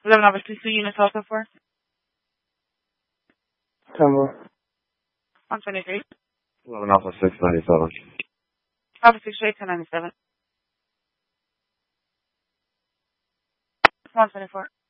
11 Alpha 2 units also for? September. 123. 11 Alpha 697. Alpha 68 1097. 124.